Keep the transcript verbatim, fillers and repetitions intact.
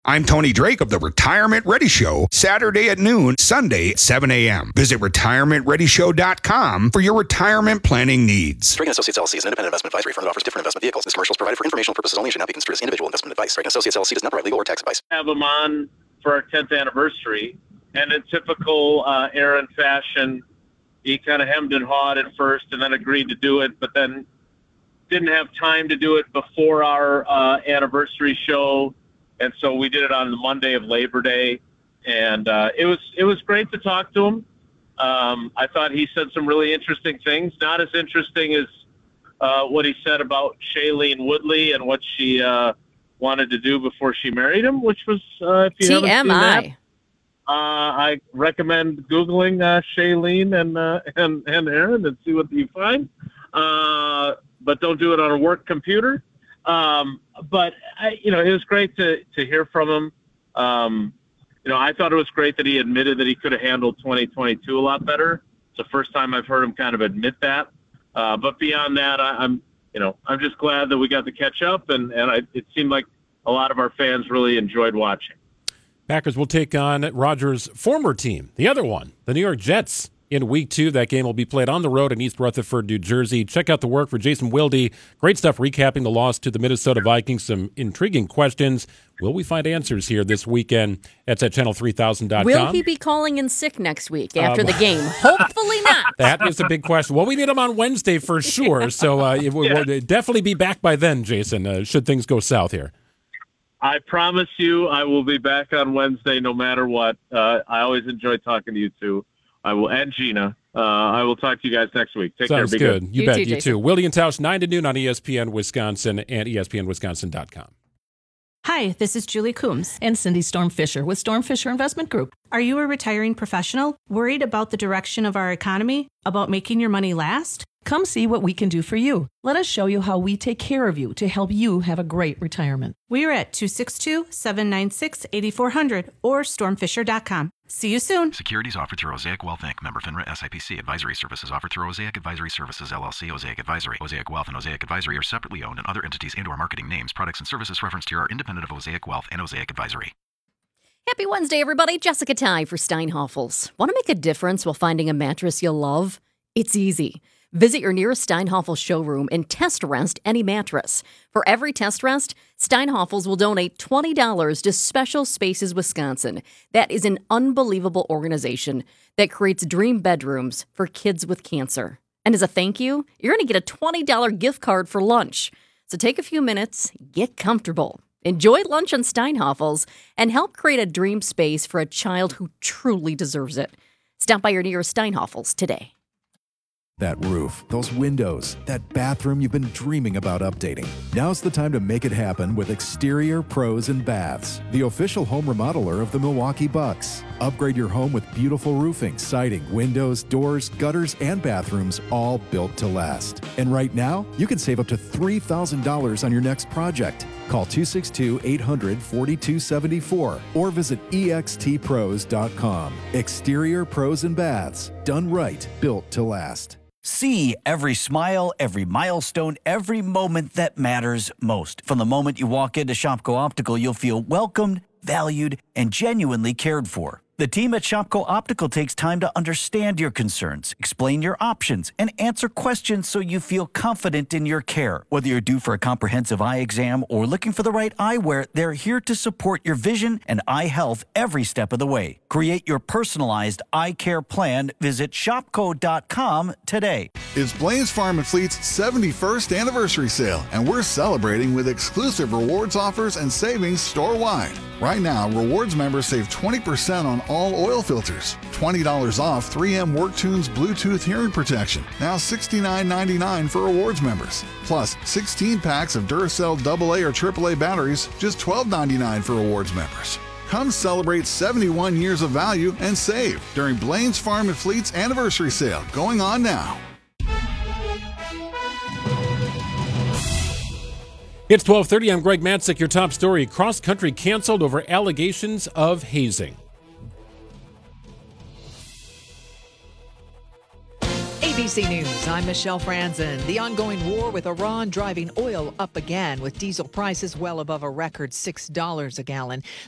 I'm Tony Drake of the Retirement Ready Show, Saturday at noon, Sunday at seven a.m. Visit retirement ready show dot com for your retirement planning needs. Drake and Associates L L C is an independent investment advisory firm that offers different investment vehicles. This commercial is provided for informational purposes only and should not be construed as individual investment advice. Drake and Associates L L C does not provide legal or tax advice. Have them on for our tenth anniversary, and in typical uh, Aaron fashion, he kind of hemmed and hawed at first and then agreed to do it, but then didn't have time to do it before our uh, anniversary show. And so we did it on the Monday of Labor Day, and uh, it was it was great to talk to him. Um, I thought he said some really interesting things, not as interesting as uh, what he said about Shailene Woodley and what she uh, wanted to do before she married him, which was, uh, if you haven't seen that, uh, I recommend Googling uh, Shailene and, uh, and, and Aaron and see what you find. Uh, but don't do it on a work computer. Um, but I, you know, it was great to, to hear from him. Um, you know, I thought it was great that he admitted that he could have handled twenty twenty-two a lot better. It's the first time I've heard him kind of admit that. Uh, but beyond that, I, I'm, you know, I'm just glad that we got to catch up, and, and I, it seemed like a lot of our fans really enjoyed watching. Packers will take on Rodgers' former team, the other one, the New York Jets. In week two, that game will be played on the road in East Rutherford, New Jersey. Check out the work for Jason Wilde. Great stuff recapping the loss to the Minnesota Vikings. Some intriguing questions. Will we find answers here this weekend? That's at channel three thousand dot com. Will he be calling in sick next week after um, the game? Hopefully not. That is a big question. Well, we need him on Wednesday for sure. So uh, it will yeah. definitely be back by then, Jason, uh, should things go south here. I promise you I will be back on Wednesday no matter what. Uh, I always enjoy talking to you two. I will, and Gina. Uh, I will talk to you guys next week. Take Sounds care. Be good. good. You, You bet. too, You Jason. too. Willie and Tausch, nine to noon on E S P N Wisconsin and E S P N Wisconsin dot com. Hi, this is Julie Coombs and Cindy Storm Fisher with Storm Fisher Investment Group. Are you a retiring professional worried about the direction of our economy, about making your money last? Come see what we can do for you. Let us show you how we take care of you to help you have a great retirement. We are at two six two, seven nine six, eight four zero zero or storm fisher dot com. See you soon. Securities offered through Osaic Wealth Incorporated. Member FINRA S I P C. Advisory services offered through Osaic Advisory Services L L C. Osaic Advisory. Osaic Wealth and Osaic Advisory are separately owned, and other entities and or marketing names, products, and services referenced here are independent of Osaic Wealth and Osaic Advisory. Happy Wednesday, everybody. Jessica Ty for Steinhoffels. Want to make a difference while finding a mattress you'll love? It's easy. Visit your nearest Steinhoffels showroom and test rest any mattress. For every test rest, Steinhoffels will donate twenty dollars to Special Spaces Wisconsin. That is an unbelievable organization that creates dream bedrooms for kids with cancer. And as a thank you, you're going to get a twenty dollars gift card for lunch. So take a few minutes, get comfortable, enjoy lunch on Steinhoffels, and help create a dream space for a child who truly deserves it. Stop by your nearest Steinhoffels today. That roof, those windows, that bathroom you've been dreaming about updating. Now's the time to make it happen with Exterior Pros and Baths, the official home remodeler of the Milwaukee Bucks. Upgrade your home with beautiful roofing, siding, windows, doors, gutters, and bathrooms, all built to last. And right now, you can save up to three thousand dollars on your next project. Call two six two, eight hundred, four two seven four or visit e x t pros dot com. Exterior Pros and Baths, done right, built to last. See every smile, every milestone, every moment that matters most. From the moment you walk into Shopko Optical, you'll feel welcomed, valued, and genuinely cared for. The team at Shopko Optical takes time to understand your concerns, explain your options, and answer questions so you feel confident in your care. Whether you're due for a comprehensive eye exam or looking for the right eyewear, they're here to support your vision and eye health every step of the way. Create your personalized eye care plan. Visit shopko dot com today. It's Blain's Farm and Fleet's seventy-first anniversary sale, and we're celebrating with exclusive rewards offers and savings store-wide. Right now, rewards members save twenty percent on all oil filters, twenty dollars off three M WorkTunes Bluetooth hearing protection, now sixty-nine ninety-nine for rewards members. Plus, sixteen packs of Duracell double A or triple A batteries, just twelve ninety-nine for rewards members. Come celebrate seventy-one years of value and save during Blain's Farm and Fleet's anniversary sale, going on now. It's twelve thirty. I'm Greg Matzik. Your top story: cross country canceled over allegations of hazing. A B C News, I'm Michelle Franzen. The ongoing war with Iran driving oil up again, with diesel prices well above a record six dollars a gallon.